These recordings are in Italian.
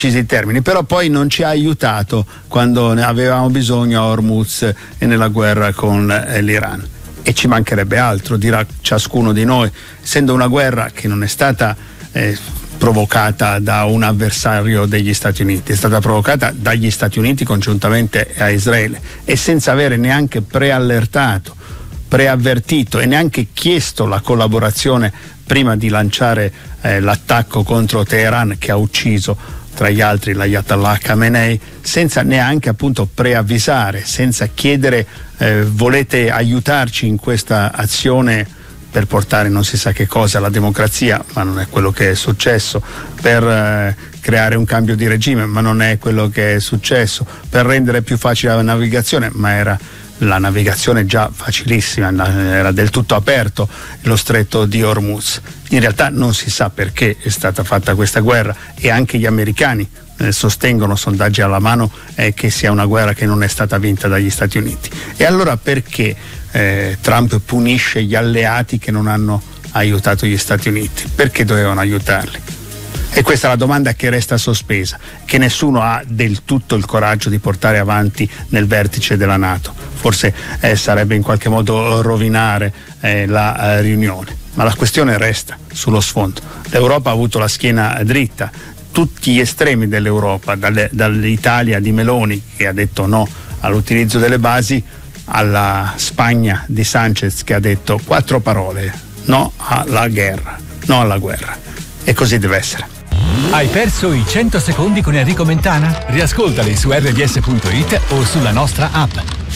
i termini, però poi non ci ha aiutato quando ne avevamo bisogno a Hormuz e nella guerra con l'Iran. E ci mancherebbe altro, dirà ciascuno di noi, essendo una guerra che non è stata provocata da un avversario degli Stati Uniti, è stata provocata dagli Stati Uniti congiuntamente a Israele, e senza avere neanche preallertato, preavvertito e neanche chiesto la collaborazione prima di lanciare l'attacco contro Teheran, che ha ucciso tra gli altri l'Ayatollah Khamenei, senza neanche appunto preavvisare, senza chiedere volete aiutarci in questa azione per portare non si sa che cosa, la democrazia, ma non è quello che è successo, per creare un cambio di regime, ma non è quello che è successo, per rendere più facile la navigazione, ma era la navigazione già facilissima, era del tutto aperto lo stretto di Hormuz. In realtà non si sa perché è stata fatta questa guerra, e anche gli americani sostengono, sondaggi alla mano, che sia una guerra che non è stata vinta dagli Stati Uniti. E allora perché Trump punisce gli alleati che non hanno aiutato gli Stati Uniti? Perché dovevano aiutarli? E questa è la domanda che resta sospesa, che nessuno ha del tutto il coraggio di portare avanti nel vertice della NATO. Forse sarebbe in qualche modo rovinare la riunione, ma la questione resta sullo sfondo. L'Europa ha avuto la schiena dritta, tutti gli estremi dell'Europa, dall'Italia di Meloni, che ha detto no all'utilizzo delle basi, alla Spagna di Sanchez, che ha detto 4 parole: no alla guerra, no alla guerra. E così deve essere. Hai perso i 100 secondi con Enrico Mentana? Riascoltali su rds.it o sulla nostra app.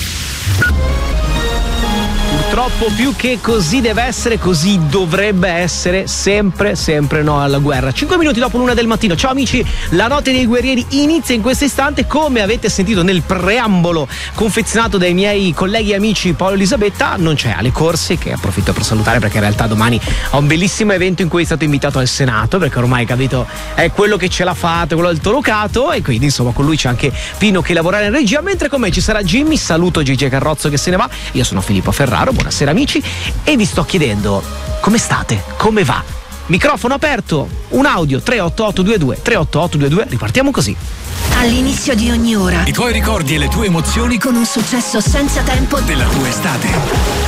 Purtroppo più che così deve essere, così dovrebbe essere, sempre no alla guerra. 5 minuti dopo l'1 del mattino. Ciao amici, la notte dei guerrieri inizia in questo istante. Come avete sentito nel preambolo confezionato dai miei colleghi e amici Paolo e Elisabetta, non c'è Ale Corsi, che approfitto per salutare perché in realtà domani ha un bellissimo evento in cui è stato invitato al Senato, perché ormai, capito, è quello che ce l'ha fatta, quello del Tolocato, e quindi insomma con lui c'è anche Pino che lavora in regia, mentre con me ci sarà Jimmy. Saluto Gigi Carrozzo che se ne va. Io sono Filippo Ferraro, buonasera amici, e vi sto chiedendo come state, come va? Microfono aperto, un audio 38822, ripartiamo così. All'inizio di ogni ora I tuoi ricordi e le tue emozioni con un successo senza tempo della tua estate.